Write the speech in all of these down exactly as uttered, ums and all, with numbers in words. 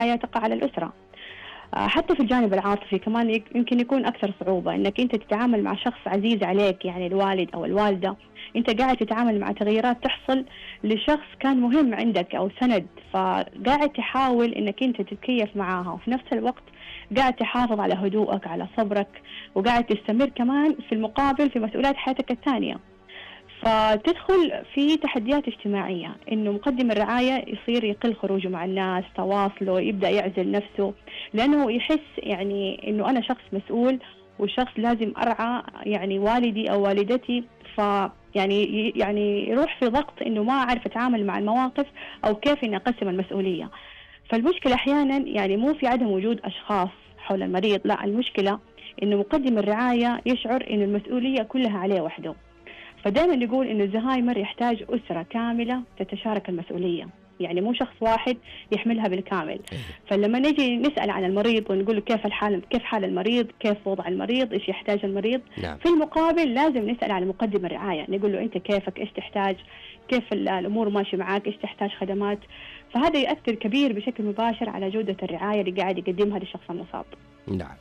تقع على الأسرة. حتى في الجانب العاطفي كمان يمكن يكون أكثر صعوبة، إنك أنت تتعامل مع شخص عزيز عليك، يعني الوالد أو الوالدة، أنت قاعد تتعامل مع تغييرات تحصل لشخص كان مهم عندك أو سند، فقاعد تحاول إنك أنت تتكيف معاها، وفي نفس الوقت قاعد تحافظ على هدوءك على صبرك، وقاعد تستمر كمان في المقابل في مسؤوليات حياتك الثانية. فتدخل في تحديات اجتماعية، إنه مقدم الرعاية يصير يقل خروجه مع الناس، تواصله يبدأ يعزل نفسه، لأنه يحس يعني إنه أنا شخص مسؤول وشخص لازم أرعى يعني والدي أو والدتي، ف يعني يعني يروح في ضغط إنه ما أعرف أتعامل مع المواقف أو كيف إني أقسم المسؤولية. فالمشكلة أحيانا يعني مو في عدم وجود أشخاص حول المريض، لا، المشكلة إنه مقدم الرعاية يشعر إنه المسؤولية كلها عليه وحده. فدائما نقول إنه الزهايمر يحتاج أسرة كاملة تتشارك المسؤولية، يعني مو شخص واحد يحملها بالكامل. فلما نجي نسأل عن المريض ونقول له كيف الحال، كيف حال المريض، كيف وضع المريض، إيش يحتاج المريض، نعم. في المقابل لازم نسأل عن مقدم الرعاية، نقول له أنت كيفك، إيش تحتاج، كيف الأمور ماشي معاك، إيش تحتاج خدمات. فهذا يؤثر كبير بشكل مباشر على جودة الرعاية اللي قاعد يقدمها للشخص المصاب. نعم.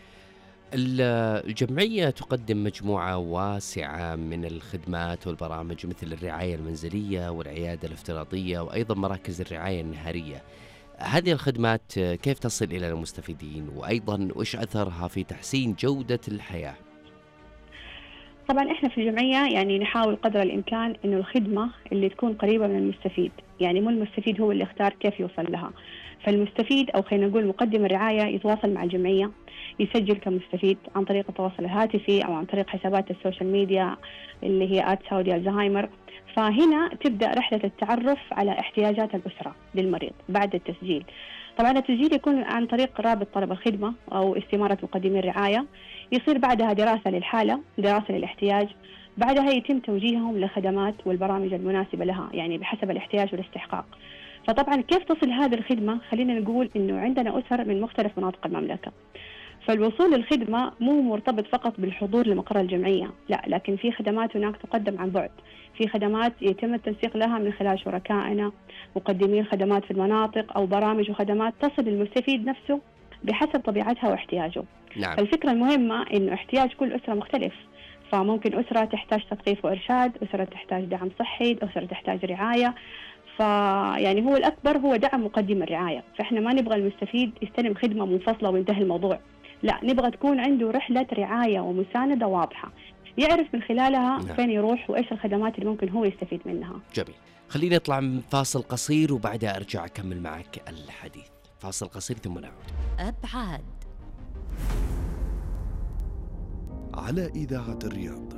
الجمعية تقدم مجموعة واسعة من الخدمات والبرامج مثل الرعاية المنزلية والعيادة الافتراضية وأيضا مراكز الرعاية النهارية. هذه الخدمات كيف تصل إلى المستفيدين، وأيضا وإيش أثرها في تحسين جودة الحياة؟ طبعا احنا في الجمعية يعني نحاول قدر الامكان انه الخدمة اللي تكون قريبة من المستفيد، يعني مو المستفيد هو اللي يختار كيف يوصل لها. فالمستفيد او خلينا نقول مقدم الرعاية يتواصل مع الجمعية، يسجل كمستفيد عن طريق التواصل الهاتفي او عن طريق حسابات السوشيال ميديا اللي هي آت سعودي الزهايمر. فهنا تبدأ رحلة التعرف على احتياجات الأسرة للمريض بعد التسجيل. طبعا التسجيل يكون عن طريق رابط طلب الخدمة أو استمارة مقدمي الرعاية، يصير بعدها دراسة للحالة، دراسة للاحتياج، بعدها يتم توجيههم للخدمات والبرامج المناسبة لها يعني بحسب الاحتياج والاستحقاق. فطبعا كيف تصل هذه الخدمة؟ خلينا نقول إنه عندنا أسر من مختلف مناطق المملكة، فالوصول للخدمة مو مرتبط فقط بالحضور لمقر الجمعية، لا، لكن في خدمات هناك تقدم عن بعد، في خدمات يتم التنسيق لها من خلال شركائنا مقدمين خدمات في المناطق أو برامج وخدمات تصل للمستفيد نفسه بحسب طبيعتها واحتياجه. نعم. الفكرة المهمة إنه احتياج كل أسرة مختلف، فممكن أسرة تحتاج تثقيف وإرشاد، أسرة تحتاج دعم صحي، أسرة تحتاج رعاية. فيعني هو الأكبر هو دعم مقدم الرعاية. فإحنا ما نبغى المستفيد يستلم خدمة منفصلة وينتهي الموضوع، لا، نبغى تكون عنده رحلة رعاية ومساندة واضحة يعرف من خلالها نعم. فين يروح وإيش الخدمات اللي ممكن هو يستفيد منها. جميل. خلينا نطلع من فاصل قصير وبعدها أرجع أكمل معك الحديث. فاصل قصير ثم نعود. أبعاد على إذاعة الرياض.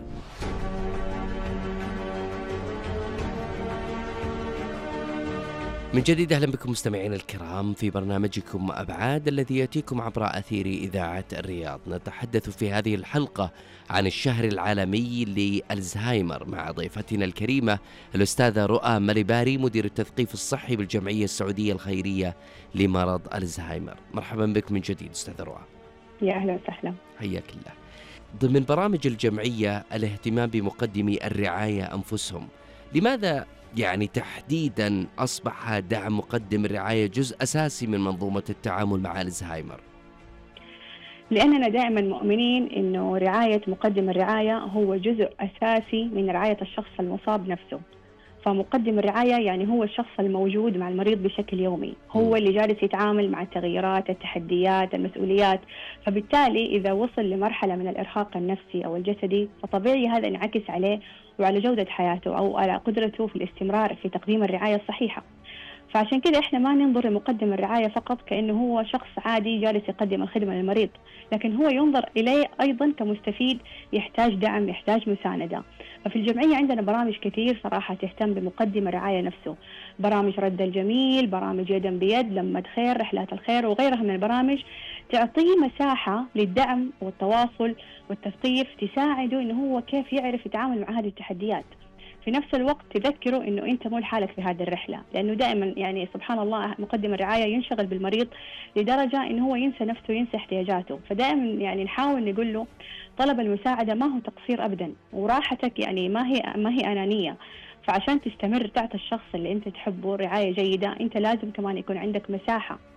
من جديد أهلا بكم مستمعين الكرام في برنامجكم أبعاد الذي يأتيكم عبر أثير إذاعة الرياض. نتحدث في هذه الحلقة عن الشهر العالمي للزهايمر مع ضيفتنا الكريمة الأستاذة رؤى مليباري، مدير التثقيف الصحي بالجمعية السعودية الخيرية لمرض الزهايمر. مرحبا بك من جديد أستاذة رؤى. يا أهلا وسهلا. حياك الله. ضمن برامج الجمعية الاهتمام بمقدمي الرعاية أنفسهم، لماذا يعني تحديدا أصبح دعم مقدم الرعاية جزء أساسي من منظومة التعامل مع الزهايمر؟ لأننا دائما مؤمنين أنه رعاية مقدم الرعاية هو جزء أساسي من رعاية الشخص المصاب نفسه. فمقدم الرعاية يعني هو الشخص الموجود مع المريض بشكل يومي، هو اللي جالس يتعامل مع التغيرات، التحديات، المسؤوليات. فبالتالي إذا وصل لمرحلة من الإرهاق النفسي أو الجسدي فطبيعي هذا ينعكس عليه وعلى جودة حياته أو على قدرته في الاستمرار في تقديم الرعاية الصحيحة. فعشان كده إحنا ما ننظر لمقدم الرعاية فقط كأنه هو شخص عادي جالس يقدم الخدمة للمريض، لكن هو ينظر إليه أيضا كمستفيد يحتاج دعم، يحتاج مساندة. ففي الجمعية عندنا برامج كثير صراحة تهتم بمقدم الرعاية نفسه، برامج رد الجميل، برامج يدا بيد، لمة خير، رحلات الخير، وغيرها من البرامج تعطيه مساحة للدعم والتواصل والتثقيف تساعده إنه هو كيف يعرف يتعامل مع هذه التحديات. في نفس الوقت تذكره إنه أنت مو لحالك في هذه الرحلة، لأنه دائما يعني سبحان الله مقدم الرعاية ينشغل بالمريض لدرجة إنه هو ينسى نفسه، ينسى احتياجاته. فدائما يعني نحاول نقول له طلب المساعدة ما هو تقصير أبدا، وراحتك يعني ما هي ما هي أنانية. فعشان تستمر تعطي الشخص اللي أنت تحبه رعاية جيدة أنت لازم كمان يكون عندك مساحة